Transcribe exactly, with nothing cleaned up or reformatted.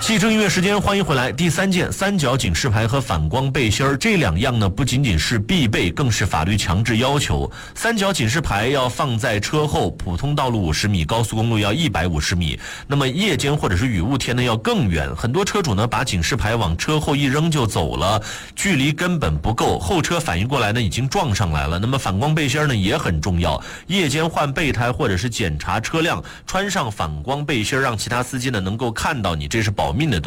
汽车音乐时间，欢迎回来。第三件，三角警示牌和反光背心儿这两样呢，不仅仅是必备，更是法律强制要求。三角警示牌要放在车后，普通道路五十米，高速公路要一百五十米。那么夜间或者是雨雾天呢，要更远。很多车主呢，把警示牌往车后一扔就走了，距离根本不够，后车反应过来呢，已经撞上来了。那么反光背心儿呢也很重要，夜间换备胎或者是检查车辆，穿上反光背心儿，让其他司机呢能够看到你，这是保命的东西。